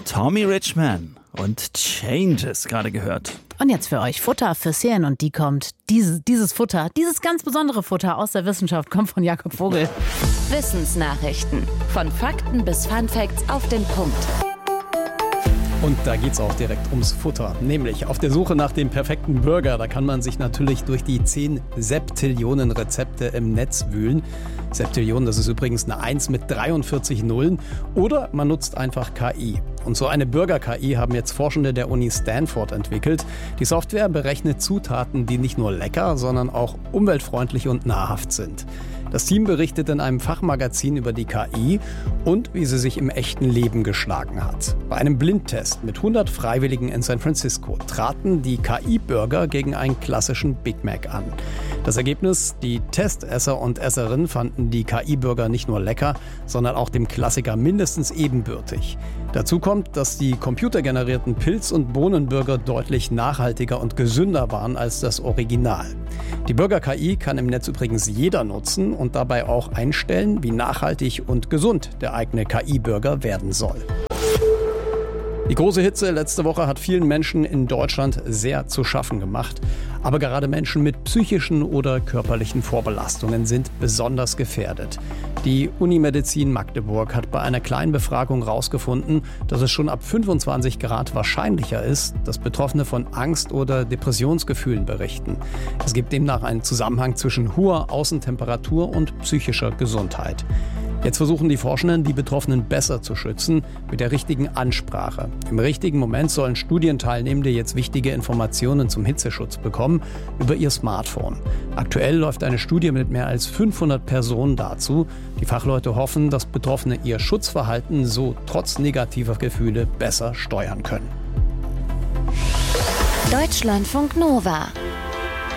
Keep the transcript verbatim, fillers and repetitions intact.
Tommy Richman und Changes gerade gehört. Und jetzt für euch Futter für C N und die kommt. Dieses, dieses Futter, dieses ganz besondere Futter aus der Wissenschaft kommt von Jakob Vogel. Wissensnachrichten. Von Fakten bis Funfacts auf den Punkt. Und da geht's auch direkt ums Futter. Nämlich auf der Suche nach dem perfekten Burger. Da kann man sich natürlich durch die zehn Septillionen Rezepte im Netz wühlen. Septillionen, das ist übrigens eine eins mit dreiundvierzig Nullen. Oder man nutzt einfach K I. Und so eine Burger-K I haben jetzt Forschende der Uni Stanford entwickelt. Die Software berechnet Zutaten, die nicht nur lecker, sondern auch umweltfreundlich und nahrhaft sind. Das Team berichtet in einem Fachmagazin über die K I und wie sie sich im echten Leben geschlagen hat. Bei einem Blindtest mit hundert Freiwilligen in San Francisco traten die K I-Burger gegen einen klassischen Big Mac an. Das Ergebnis: Die Testesser und Esserinnen fanden die K I-Burger nicht nur lecker, sondern auch dem Klassiker mindestens ebenbürtig. Dazu kommt, dass die computergenerierten Pilz- und Bohnenburger deutlich nachhaltiger und gesünder waren als das Original. Die Burger-K I kann im Netz übrigens jeder nutzen und dabei auch einstellen, wie nachhaltig und gesund der eigene K I-Burger werden soll. Die große Hitze letzte Woche hat vielen Menschen in Deutschland sehr zu schaffen gemacht. Aber gerade Menschen mit psychischen oder körperlichen Vorbelastungen sind besonders gefährdet. Die Unimedizin Magdeburg hat bei einer kleinen Befragung herausgefunden, dass es schon ab fünfundzwanzig Grad wahrscheinlicher ist, dass Betroffene von Angst- oder Depressionsgefühlen berichten. Es gibt demnach einen Zusammenhang zwischen hoher Außentemperatur und psychischer Gesundheit. Jetzt versuchen die Forschenden, die Betroffenen besser zu schützen, mit der richtigen Ansprache. Im richtigen Moment sollen Studienteilnehmende jetzt wichtige Informationen zum Hitzeschutz bekommen über ihr Smartphone. Aktuell läuft eine Studie mit mehr als fünfhundert Personen dazu. Die Fachleute hoffen, dass Betroffene ihr Schutzverhalten so trotz negativer Gefühle besser steuern können. Deutschlandfunk Nova.